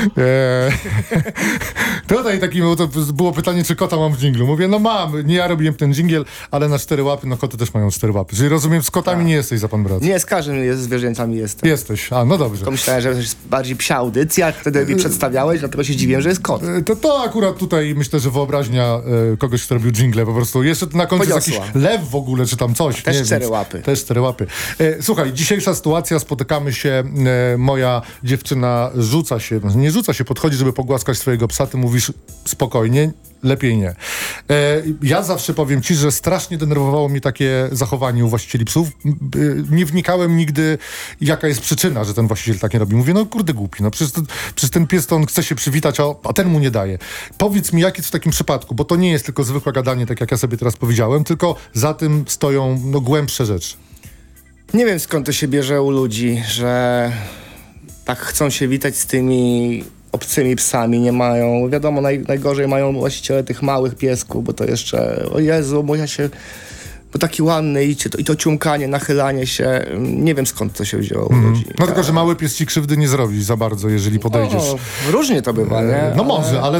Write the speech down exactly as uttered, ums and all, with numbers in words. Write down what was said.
Eee, tutaj taki, to było pytanie, czy kota mam w dżinglu. Mówię, no mam, nie ja robiłem ten dżingiel, ale na cztery łapy, no koty też mają cztery łapy. Czyli rozumiem, z kotami Tak. nie jesteś za pan brat. Nie, z każdym jest, zwierzętami jestem. Jesteś, a no dobrze. Tylko myślałem, że to jest bardziej psia audycja, wtedy mi przedstawiałeś, dlatego się dziwiłem, że jest kot. E, To, to akurat tutaj myślę, że wyobraźnia e, kogoś, kto robił dżingle po prostu. Jeszcze na końcu jest Poniosła. jakiś lew w ogóle, czy tam coś. Też nie, cztery więc- łapy. Też cztery łapy. E, słuchaj, dzisiejsza sytuacja, spotykamy się, e, moja dziewczyna rzuca się, nie rzuca się, podchodzi, żeby pogłaskać swojego psa, ty mówisz spokojnie, lepiej nie. E, ja zawsze powiem ci, że strasznie denerwowało mnie takie zachowanie u właścicieli psów. M, e, nie wnikałem nigdy, jaka jest przyczyna, że ten właściciel tak nie robi. Mówię, no kurde głupi, no przecież, to, przecież ten pies to on chce się przywitać, a, a ten mu nie daje. Powiedz mi, jak jest w takim przypadku, bo to nie jest tylko zwykłe gadanie, tak jak ja sobie teraz powiedziałem, tylko za tym stoją no, głębsze rzeczy. Nie wiem, skąd to się bierze u ludzi, że tak chcą się witać z tymi obcymi psami, nie mają, wiadomo, naj, najgorzej mają właściciele tych małych piesków, bo to jeszcze, o Jezu, bo ja się, bo taki ładny i to, i to ciumkanie, nachylanie się, nie wiem, skąd to się wzięło u ludzi. No tylko, że mały pies ci krzywdy nie zrobi za bardzo, jeżeli podejdziesz. O, różnie to bywa, nie? No Ale- może, ale